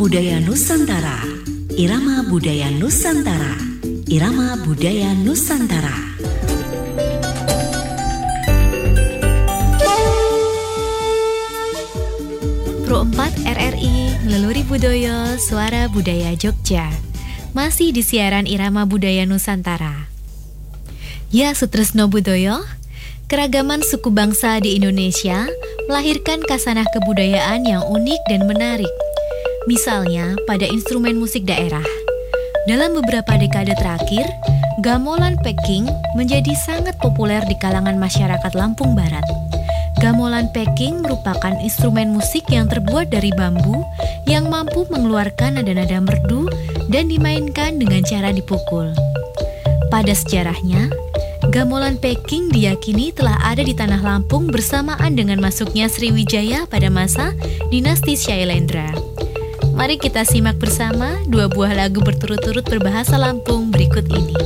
Budaya Nusantara. Irama Budaya Nusantara. Irama Budaya Nusantara. Pro 4 RRI Ngeluluri Budoyo Suara Budaya Jogja. Masih di siaran Irama Budaya Nusantara. Ya Sutresno Budoyo, keragaman suku bangsa di Indonesia melahirkan kasanah kebudayaan yang unik dan menarik. Misalnya pada instrumen musik daerah. Dalam beberapa dekade terakhir, gamelan Peking menjadi sangat populer di kalangan masyarakat Lampung Barat. Gamelan Peking merupakan instrumen musik yang terbuat dari bambu yang mampu mengeluarkan nada-nada merdu dan dimainkan dengan cara dipukul. Pada sejarahnya, gamelan Peking diyakini telah ada di tanah Lampung bersamaan dengan masuknya Sriwijaya pada masa dinasti Syailendra. Mari kita simak bersama dua buah lagu berturut-turut berbahasa Lampung berikut ini.